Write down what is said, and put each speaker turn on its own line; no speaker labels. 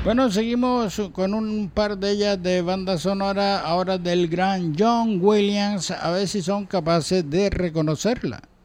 Bueno, seguimos con un par de ellas de banda sonora, ahora del gran John Williams, a ver si son capaces de reconocerla.